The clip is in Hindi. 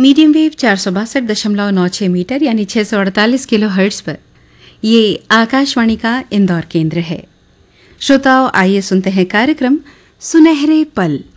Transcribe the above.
मीडियम वेव 462.96 मीटर यानी 648 किलो हर्ट्ज पर ये आकाशवाणी का इंदौर केंद्र है। श्रोताओं, आइए सुनते हैं कार्यक्रम सुनहरे पल।